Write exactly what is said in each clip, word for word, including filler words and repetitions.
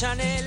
Chanel.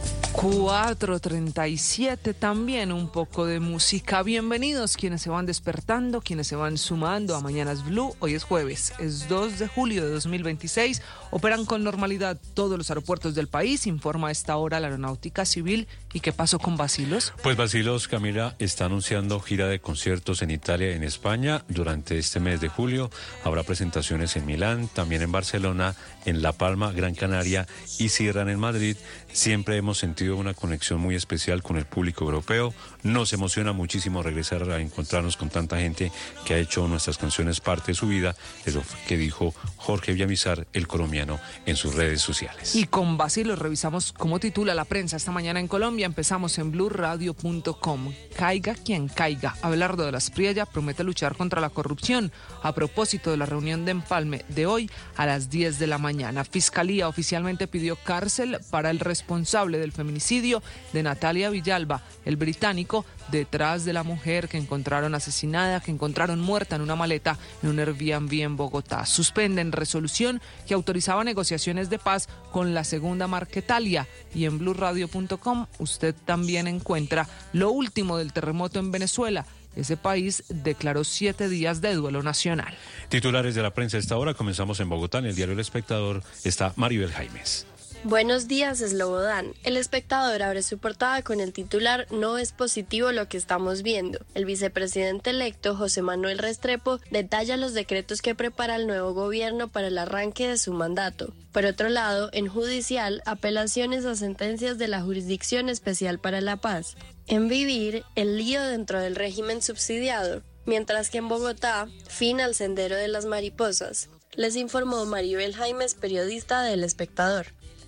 cuatro treinta y siete, también un poco de música. Bienvenidos quienes se van despertando, quienes se van sumando a Mañanas Blue. Hoy es jueves, es dos de julio de dos mil veintiséis. Operan con normalidad todos los aeropuertos del país, informa a esta hora la Aeronáutica Civil. ¿Y qué pasó con Bacilos? Pues Bacilos, Camila, está anunciando gira de conciertos en Italia y en España durante este mes de julio. Habrá presentaciones en Milán, también en Barcelona, en La Palma, Gran Canaria y cierran en Madrid. Siempre hemos sentido una conexión muy especial con el público europeo. Nos emociona muchísimo regresar a encontrarnos con tanta gente que ha hecho nuestras canciones parte de su vida. Es lo que dijo Jorge Villamizar, el colombiano, en sus redes sociales. Y con Bacilos revisamos cómo titula la prensa esta mañana en Colombia. Empezamos en blue radio punto com. Caiga quien caiga. Abelardo de la Espriella promete luchar contra la corrupción. A propósito de la reunión de empalme de hoy a las diez de la mañana. Fiscalía oficialmente pidió cárcel para el responsable del feminicidio de Natalia Villalba, el británico, detrás de la mujer que encontraron asesinada, que encontraron muerta en una maleta en un Airbnb en Bogotá. Suspenden resolución que autorizaba negociaciones de paz con la segunda Marquetalia. Y en blue radio punto com usted también encuentra lo último del terremoto en Venezuela. Ese país declaró siete días de duelo nacional. Titulares de la prensa a esta hora. Comenzamos en Bogotá. En el diario El Espectador está Maribel Jaimes. Buenos días, Slobodan. El Espectador abre su portada con el titular "No es positivo lo que estamos viendo". El vicepresidente electo, José Manuel Restrepo, detalla los decretos que prepara el nuevo gobierno para el arranque de su mandato. Por otro lado, en judicial, apelaciones a sentencias de la Jurisdicción Especial para la Paz. En Vivir, el lío dentro del régimen subsidiado. Mientras que en Bogotá, fin al sendero de las mariposas. Les informó Maribel Jaimes, periodista del Espectador.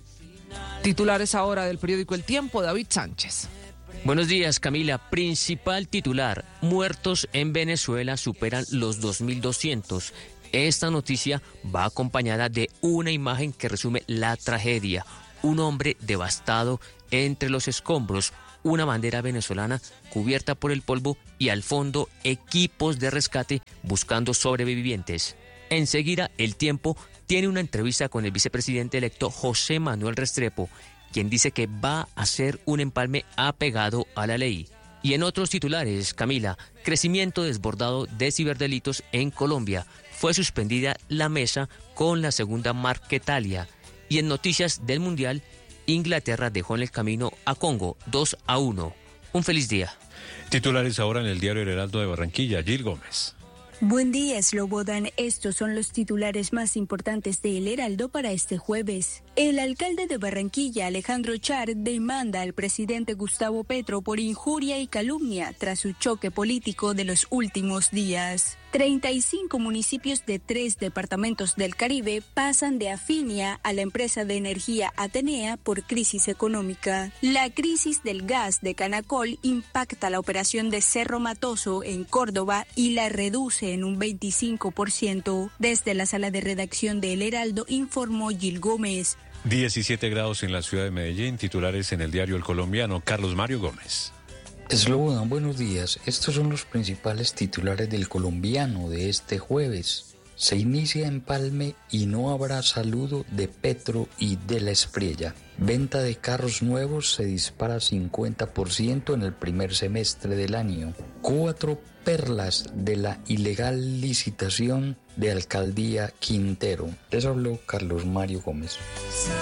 Titulares ahora del periódico El Tiempo, David Sánchez. Buenos días, Camila. Principal titular: muertos en Venezuela superan los dos mil doscientos. Esta noticia va acompañada de una imagen que resume la tragedia. Un hombre devastado entre los escombros, una bandera venezolana cubierta por el polvo y al fondo equipos de rescate buscando sobrevivientes. Enseguida, El Tiempo tiene una entrevista con el vicepresidente electo José Manuel Restrepo, quien dice que va a hacer un empalme apegado a la ley. Y en otros titulares, Camila, crecimiento desbordado de ciberdelitos en Colombia. Fue suspendida la mesa con la segunda Marquetalia. Y en noticias del Mundial, Inglaterra dejó en el camino a Congo dos a uno. Un feliz día. Titulares ahora en el diario El Heraldo de Barranquilla, Gil Gómez. Buen día, Slobodan. Estos son los titulares más importantes de El Heraldo para este jueves. El alcalde de Barranquilla, Alejandro Char, demanda al presidente Gustavo Petro por injuria y calumnia tras su choque político de los últimos días. treinta y cinco municipios de tres departamentos del Caribe pasan de Afinia a la empresa de energía Atenea por crisis económica. La crisis del gas de Canacol impacta la operación de Cerro Matoso en Córdoba y la reduce en un veinticinco por ciento. Desde la sala de redacción de El Heraldo informó Gil Gómez. diecisiete grados en la ciudad de Medellín. Titulares en el diario El Colombiano, Carlos Mario Gómez. Slobodan, buenos días. Estos son los principales titulares del Colombiano de este jueves. Se inicia empalme y no habrá saludo de Petro y de la Espriella. Venta de carros nuevos se dispara cincuenta por ciento en el primer semestre del año. Cuatro perlas de la ilegal licitación de Alcaldía Quintero. Les habló Carlos Mario Gómez.